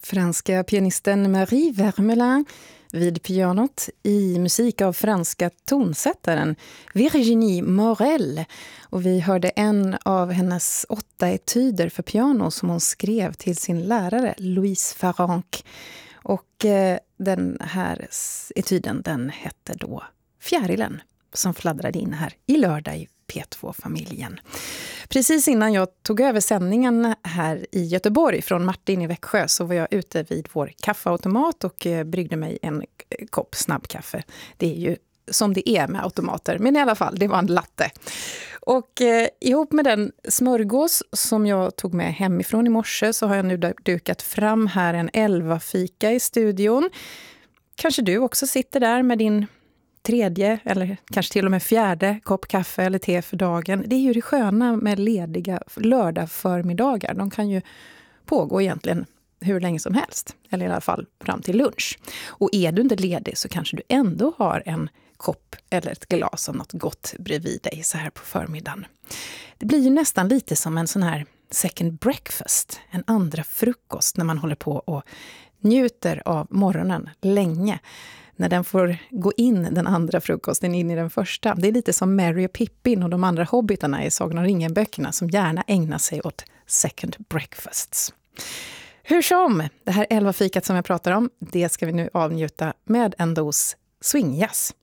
Franska pianisten Marie Vermelin vid pianot i musik av franska tonsättaren Virginie Morel. Och vi hörde en av hennes 8 etyder för piano som hon skrev till sin lärare Louise Farranc. Och den här etyden, den hette då Fjärilen, som fladdrade in här i lördag i P2-familjen. Precis innan jag tog över sändningen här i Göteborg från Martin i Växjö så var jag ute vid vår kaffeautomat och bryggde mig en kopp snabbkaffe. Det är ju som det är med automater, men i alla fall, det var en latte. Och ihop med den smörgås som jag tog med hemifrån i morse så har jag nu dukat fram här en 11-fika i studion. Kanske du också sitter där med din 3:e eller kanske till och med 4:e kopp kaffe eller te för dagen. Det är ju det sköna med lediga lördagförmiddagar. De kan ju pågå egentligen hur länge som helst. Eller i alla fall fram till lunch. Och är du inte ledig så kanske du ändå har en kopp eller ett glas av något gott bredvid dig så här på förmiddagen. Det blir ju nästan lite som en sån här second breakfast. En andra frukost när man håller på och njuter av morgonen länge. När den får gå in, den andra frukosten, in i den första. Det är lite som Mary och Pippin och de andra hobbitarna i Sagan om ringen-böckerna som gärna ägnar sig åt second breakfasts. Hur som, det här 11-fikat som jag pratar om, det ska vi nu avnjuta med en dos swingjazz.